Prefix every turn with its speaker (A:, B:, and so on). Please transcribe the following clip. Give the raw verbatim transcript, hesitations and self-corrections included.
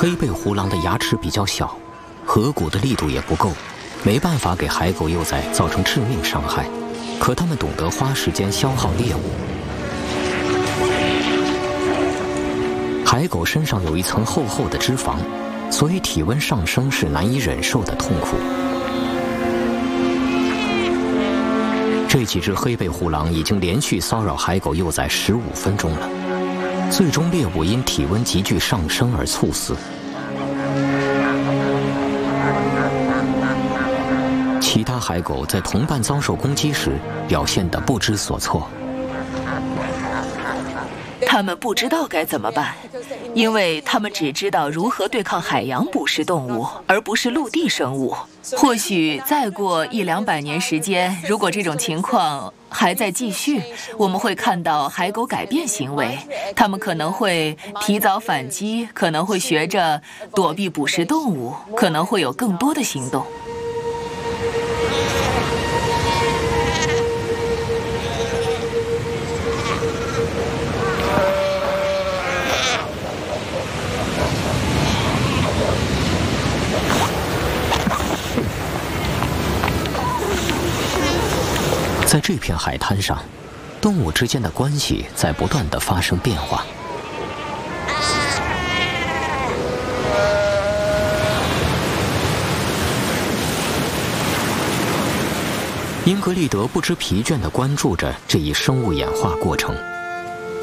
A: 黑背狐狼的牙齿比较小，颌骨的力度也不够，没办法给海狗幼崽造成致命伤害。可它们懂得花时间消耗猎物。海狗身上有一层厚厚的脂肪，所以体温上升是难以忍受的痛苦。这几只黑背狐狼已经连续骚扰海狗幼崽十五分钟了，最终猎物因体温急剧上升而猝死。其他海狗在同伴遭受攻击时表现得不知所措。
B: 他们不知道该怎么办，因为他们只知道如何对抗海洋捕食动物，而不是陆地生物。或许再过一两百年时间，如果这种情况还在继续，我们会看到海狗改变行为，它们可能会提早反击，可能会学着躲避捕食动物，可能会有更多的行动。
A: 在这片海滩上，动物之间的关系在不断地发生变化。英格丽德不知疲倦地关注着这一生物演化过程。